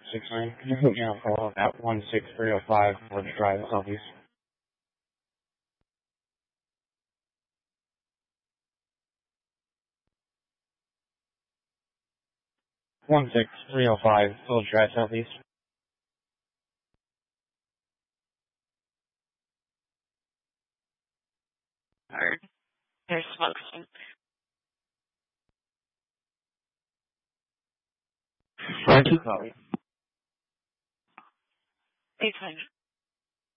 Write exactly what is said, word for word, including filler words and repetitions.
six nine. Can you put me on hold at one six three zero five for the drive southeast? one six three zero five, Village Drive southeast. Or there's smoke. Thank you, Chloe. It's fine.